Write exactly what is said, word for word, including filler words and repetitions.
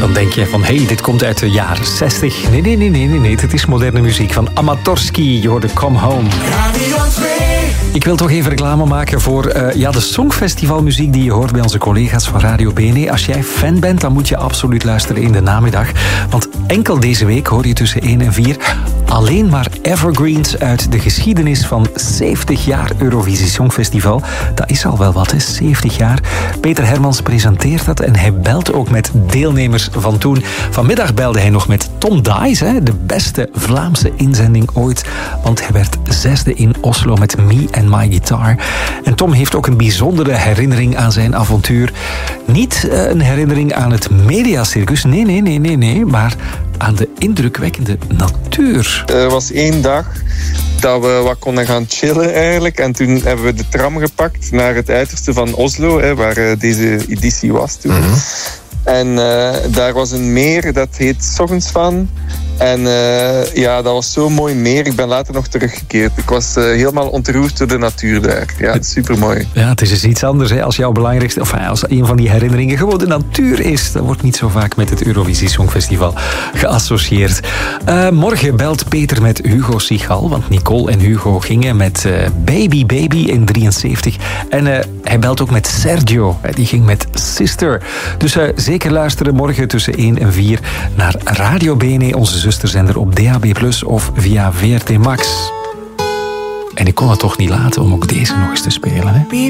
Dan denk je van, hé, hey, dit komt uit de jaren zestig. Nee, nee, nee, nee, nee, nee. Het is moderne muziek van Amatorski. Je hoorde Come Home. Ik wil toch even reclame maken voor uh, ja, de Songfestivalmuziek die je hoort bij onze collega's van Radio B N E. Als jij fan bent, dan moet je absoluut luisteren in de namiddag. Want enkel deze week hoor je tussen één en vier alleen maar evergreens uit de geschiedenis van zeventig jaar Eurovisie Songfestival. Dat is al wel wat, hè? zeventig jaar. Peter Hermans presenteert dat en hij belt ook met deelnemers van toen. Vanmiddag belde hij nog met Tom Dice, hè? De beste Vlaamse inzending ooit. Want hij werd zesde in Oslo met Me and My Guitar. En Tom heeft ook een bijzondere herinnering aan zijn avontuur. Niet uh, een herinnering aan het mediacircus, nee, nee, nee, nee, nee, maar aan de indrukwekkende natuur. Er was één dag dat we wat konden gaan chillen eigenlijk. En toen hebben we de tram gepakt naar het uiterste van Oslo, hè, waar uh, deze editie was toen. Mm-hmm. En uh, daar was een meer, dat heet Sognsvan. En uh, ja, dat was zo'n mooi meer. Ik ben later nog teruggekeerd. Ik was uh, helemaal ontroerd door de natuur daar. Ja, supermooi. Ja, het is dus iets anders, hè. Als jouw belangrijkste, of als een van die herinneringen gewoon de natuur is. Dat wordt niet zo vaak met het Eurovisie Songfestival geassocieerd. Uh, morgen belt Peter met Hugo Sigal, want Nicole en Hugo gingen met uh, Baby Baby in drieënzeventig. En uh, hij belt ook met Sergio. Die ging met Sister. Dus uh, zeker luisteren morgen tussen één en vier naar Radio B N E, onze zusterzender op D A B plus, of via V R T Max. En ik kon het toch niet laten om ook deze nog eens te spelen, hè?